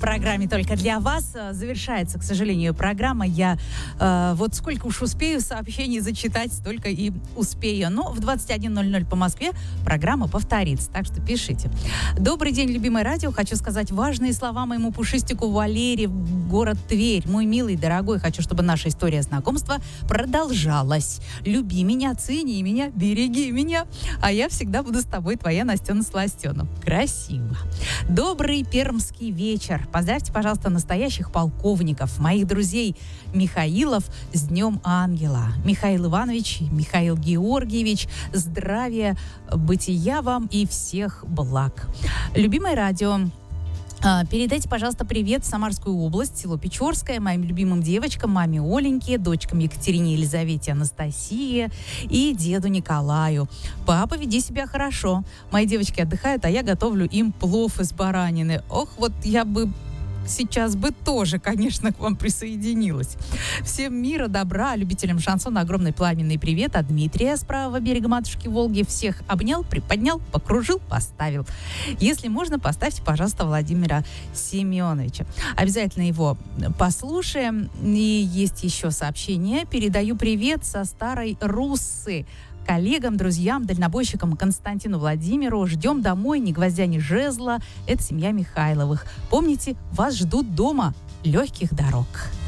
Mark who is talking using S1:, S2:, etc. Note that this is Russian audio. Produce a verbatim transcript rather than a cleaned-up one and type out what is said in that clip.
S1: программе «Только для вас». Завершается, к сожалению, программа. Я э, вот сколько уж успею сообщений зачитать, столько и успею. Но в двадцать один ноль ноль по Москве программа повторится, так что пишите. Добрый день, любимое радио. Хочу сказать важные слова моему пушистику Валере, город Тверь. Мой милый, дорогой, хочу, чтобы наша история знакомства продолжалась. Люби меня, цени меня, береги меня, а я всегда буду с тобой, твоя Настена Сластена. Красиво. Добрый пермский вечер. Поздравьте, пожалуйста, настоящих полковников, моих друзей Михаилов с Днем Ангела. Михаил Иванович, Михаил Георгиевич, здравия, бытия вам и всех благ. Любимое радио, передайте, пожалуйста, привет в Самарскую область, село Печорское, моим любимым девочкам, маме Оленьке, дочкам Екатерине, Елизавете, Анастасии и деду Николаю. Папа, веди себя хорошо. Мои девочки отдыхают, а я готовлю им плов из баранины. Ох, вот я бы сейчас бы тоже, конечно, к вам присоединилась. Всем мира, добра, любителям шансона огромный пламенный привет от Дмитрия с правого берега матушки Волги. Всех обнял, приподнял, покружил, поставил. Если можно, поставьте, пожалуйста, Владимира Семеновича. Обязательно его послушаем. И есть еще сообщение. Передаю привет со Старой Руссы коллегам, друзьям, дальнобойщикам Константину Владимиру. Ждем домой, ни гвоздя, ни жезла. Это семья Михайловых. Помните, вас ждут дома. Легких дорог.